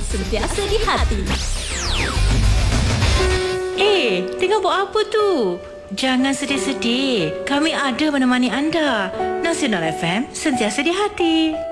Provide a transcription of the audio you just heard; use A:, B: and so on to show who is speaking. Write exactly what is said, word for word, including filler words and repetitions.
A: sentiasa di hati.
B: Eh, tengah buat apa tu? Jangan sedih-sedih. Kami ada menemani anda. Nasional F M, sentiasa di hati.